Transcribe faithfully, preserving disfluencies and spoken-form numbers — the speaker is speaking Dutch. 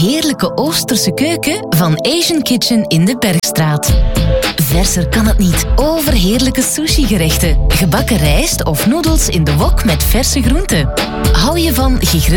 heerlijke Oosterse keuken van Asian Kitchen in de Bergstraat. Verser kan het niet. Overheerlijke sushi-gerechten. Gebakken rijst of noedels in de wok met verse groenten. Hou je van gegrilde